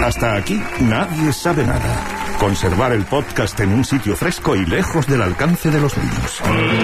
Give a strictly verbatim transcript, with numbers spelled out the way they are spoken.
Hasta aquí, nadie sabe nada. Conservar el podcast en un sitio fresco y lejos del alcance de los niños.